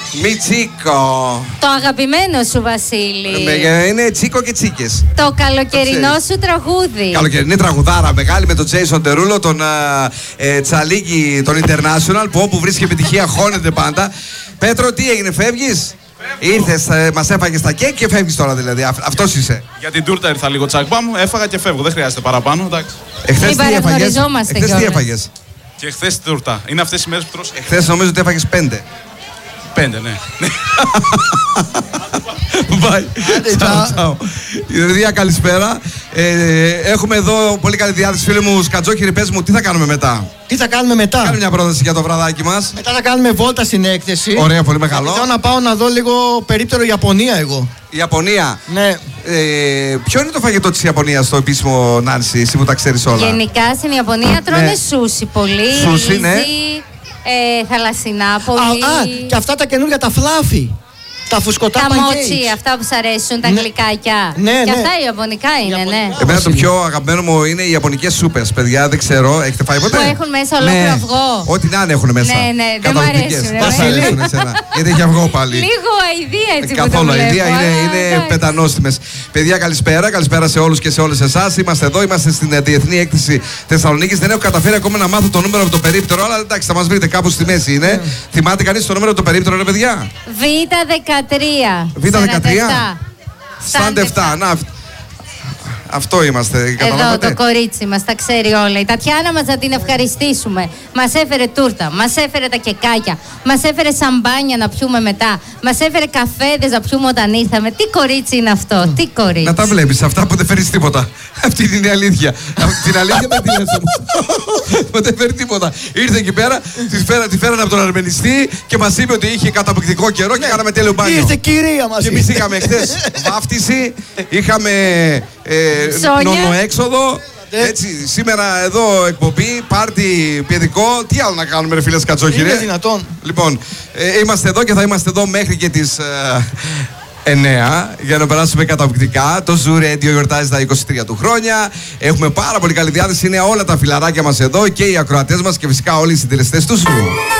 Μιτσίκο. Το αγαπημένο σου, Βασίλη. Είναι Τσίκο και Τσίκες. Το καλοκαιρινό σου τραγούδι. Καλοκαιρινή τραγουδάρα μεγάλη με τον Τζέισον Τερούλο, τον Τσαλίκη, τον International, που όπου βρίσκει επιτυχία χώνεται πάντα. Πέτρο, τι έγινε, φεύγεις? Ήρθες, μας έφαγες τα κέικ και φεύγεις τώρα δηλαδή. Αυτός είσαι. Για την τούρτα ήρθα λίγο τσάκπα μου, έφαγα και φεύγω. Δεν χρειάζεται παραπάνω, εντάξει. Εχθές τι έφαγες? Και χθες την τούρτα. Είναι αυτές οι μέρες που τρως. Εχθές νομίζω ότι έφαγες 5. 5, ναι. Bye. Ciao. Παιδιά, καλησπέρα. Έχουμε εδώ πολύ καλή διάθεση, φίλοι μου. Σκατζόχυρη, πες μου, τι θα κάνουμε μετά? Τι θα κάνουμε μετά? Κάνε μια πρόταση για το βραδάκι μας. Μετά θα κάνουμε βόλτα στην έκθεση. Ωραία, πολύ μεγάλο. Θέλω να πάω να δω λίγο περίπτερο Ιαπωνία εγώ. Ιαπωνία. Ναι. Ποιο είναι το φαγητό της Ιαπωνίας στο επίσημο, Νάνση, εσύ που τα ξέρεις όλα? Γενικά στην Ιαπωνία τρώνε σούσι πολύ. Σούσι, ναι. Θαλασσινά πολύ. Και αυτά τα καινούργια τα φλάφι. Τα φουσκωτά τα pancakes. μότσι, αυτά που σ' αρέσουν, τα γλυκάκια. Ναι, και ναι. αυτά ιαπωνικά είναι, ναι. Εμένα το πιο αγαπημένο μου είναι οι ιαπωνικές σούπες, παιδιά. Δεν ξέρω, έχετε φάει ποτέ? Που έχουν μέσα ολόκληρο αυγό. Ό,τι να είναι έχουν μέσα. Ναι, ναι, δεν μ' αρέσουν. Πώς θα αρέσουν εσένα? Γιατί έχει αυγό πάλι. Λίγο αηδία έτσι. Καθόλου αηδία, είναι πεντανόστιμες. Παιδιά, καλησπέρα. Καλησπέρα σε όλους και σε όλες εσάς. Είμαστε εδώ, είμαστε στην Διεθνή Έκθεση Θεσσαλονίκης. Δεν έχω καταφέρει ακόμα να μάθω το νούμερο από το περίπτερο, αλλά εντάξει, θα μας βρείτε κάπου στη μέση είναι. Θυμάται κανείς το νούμερο από το περίπτερο, ρε παιδιά? Β13. Β13. Στάντε 7. Να, αυτό είμαστε. Εδώ το κορίτσι μας τα ξέρει όλα. Η Τατιάνα μας να την ευχαριστήσουμε. Μας έφερε τούρτα, μας έφερε τα κεκάκια, μας έφερε σαμπάνια να πιούμε μετά, μας έφερε καφέδες να πιούμε όταν ήρθαμε. Τι κορίτσι είναι αυτό, τι κορίτσι. Να τα βλέπεις αυτά που δεν φέρεις τίποτα. Αυτή είναι η αλήθεια. Την αλήθεια δεν τη λες όμως. Που δεν φέρει τίποτα. Ήρθε εκεί πέρα, τη φέρανε από τον αρμενιστή και μας είπε ότι είχε καταπληκτικό καιρό και κάναμε τέλειο μπάνιο. Ήρθε κυρία μας. Και εμείς είχαμε χθες βάφτιση, είχαμε νοννοέξοδο. Έτσι, σήμερα εδώ εκπομπή, πάρτι παιδικό. Τι άλλο να κάνουμε, ρε φίλε Σκατζόχυρε? Είναι δυνατόν? Λοιπόν, είμαστε εδώ και θα είμαστε εδώ μέχρι και τις 9 για να περάσουμε καταπληκτικά. Το Zoo Radio γιορτάζει τα 23 του χρόνια. Έχουμε πάρα πολύ καλή διάθεση. Είναι όλα τα φιλαράκια μας εδώ και οι ακροατές μας και φυσικά όλοι οι συντελεστές του Zoo.